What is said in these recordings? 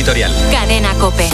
Editorial. Cadena COPE.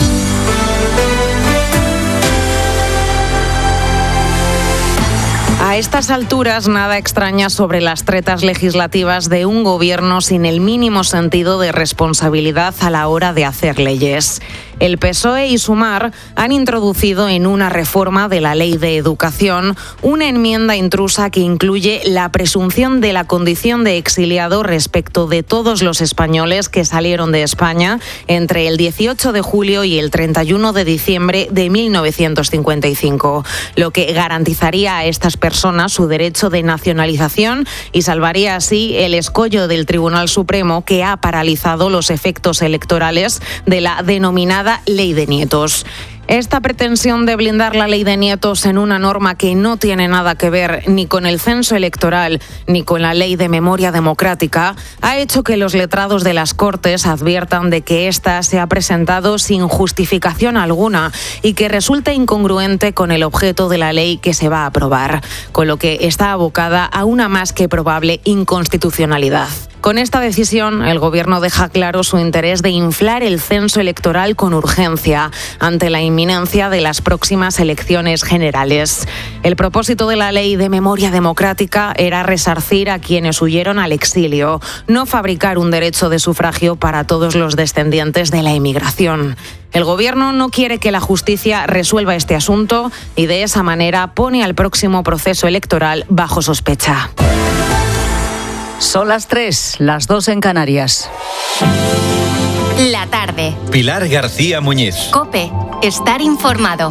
A estas alturas, nada extraña sobre las tretas legislativas de un gobierno sin el mínimo sentido de responsabilidad a la hora de hacer leyes. El PSOE y Sumar han introducido en una reforma de la Ley de Educación una enmienda intrusa que incluye la presunción de la condición de exiliado respecto de todos los españoles que salieron de España entre el 18 de julio y el 31 de diciembre de 1955, lo que garantizaría a estas personas su derecho de nacionalización y salvaría así el escollo del Tribunal Supremo, que ha paralizado los efectos electorales de la denominada Ley de Nietos. Esta pretensión de blindar la Ley de Nietos en una norma que no tiene nada que ver ni con el censo electoral ni con la Ley de Memoria Democrática ha hecho que los letrados de las Cortes adviertan de que ésta se ha presentado sin justificación alguna y que resulta incongruente con el objeto de la ley que se va a aprobar, con lo que está abocada a una más que probable inconstitucionalidad. Con esta decisión, el Gobierno deja claro su interés de inflar el censo electoral con urgencia ante la inminencia de las próximas elecciones generales. El propósito de la Ley de Memoria Democrática era resarcir a quienes huyeron al exilio, no fabricar un derecho de sufragio para todos los descendientes de la emigración. El Gobierno no quiere que la justicia resuelva este asunto y de esa manera pone al próximo proceso electoral bajo sospecha. Son las 3, las 2 en Canarias. La tarde. Pilar García Muñiz. COPE. Estar informado.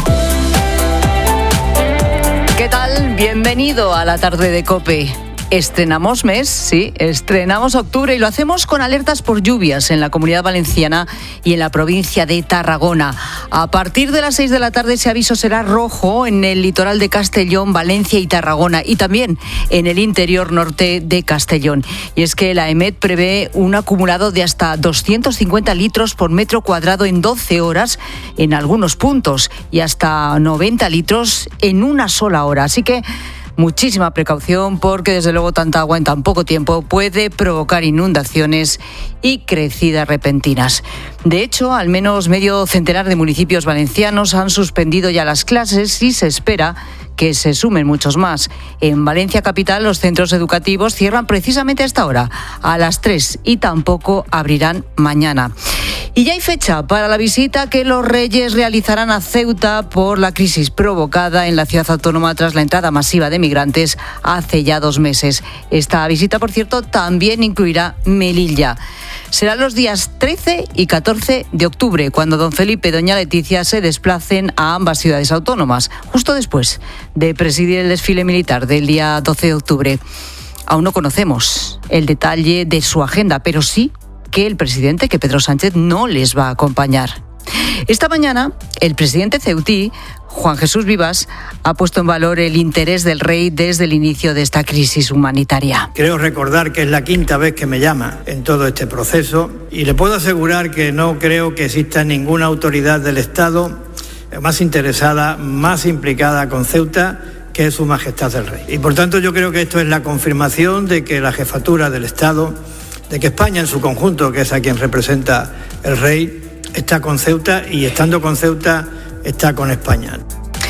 ¿Qué tal? Bienvenido a la tarde de COPE. Estrenamos mes, sí, estrenamos octubre y lo hacemos con alertas por lluvias en la Comunidad Valenciana y en la provincia de Tarragona. A partir de las 6 de la tarde ese aviso será rojo en el litoral de Castellón, Valencia y Tarragona y también en el interior norte de Castellón. Y es que la EMET prevé un acumulado de hasta 250 litros por metro cuadrado en 12 horas en algunos puntos y hasta 90 litros en una sola hora. Así que muchísima precaución porque desde luego tanta agua en tan poco tiempo puede provocar inundaciones y crecidas repentinas. De hecho, al menos medio centenar de municipios valencianos han suspendido ya las clases y se espera que se sumen muchos más. En Valencia capital los centros educativos cierran precisamente a esta hora, a las 3, y tampoco abrirán mañana. Y ya hay fecha para la visita que los Reyes realizarán a Ceuta por la crisis provocada en la ciudad autónoma tras la entrada masiva de migrantes hace ya 2 meses. Esta visita, por cierto, también incluirá Melilla. Serán los días 13 y 14 de octubre, cuando don Felipe y doña Leticia se desplacen a ambas ciudades autónomas, justo después de presidir el desfile militar del día 12 de octubre. Aún no conocemos el detalle de su agenda, pero sí que el presidente, que Pedro Sánchez, no les va a acompañar. Esta mañana, el presidente ceutí, Juan Jesús Vivas, ha puesto en valor el interés del rey desde el inicio de esta crisis humanitaria. Creo recordar que es la 5ª vez que me llama en todo este proceso y le puedo asegurar que no creo que exista ninguna autoridad del Estado más interesada, más implicada con Ceuta, que es Su Majestad el Rey. Y por tanto yo creo que esto es la confirmación de que la jefatura del Estado, de que España en su conjunto, que es a quien representa el Rey, está con Ceuta y estando con Ceuta está con España.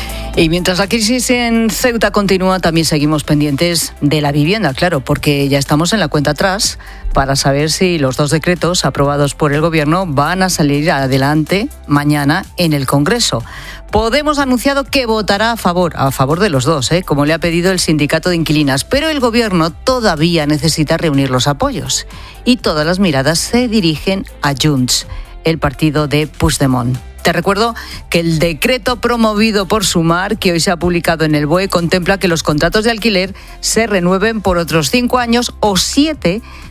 Y mientras la crisis en Ceuta continúa, también seguimos pendientes de la vivienda, claro, porque ya estamos en la cuenta atrás para saber si los 2 decretos aprobados por el Gobierno van a salir adelante mañana en el Congreso. Podemos ha anunciado que votará a favor de los 2, como le ha pedido el sindicato de inquilinas, pero el Gobierno todavía necesita reunir los apoyos y todas las miradas se dirigen a Junts, el partido de Puigdemont. Te recuerdo que el decreto promovido por Sumar, que hoy se ha publicado en el BOE, contempla que los contratos de alquiler se renueven por otros 5 años o 7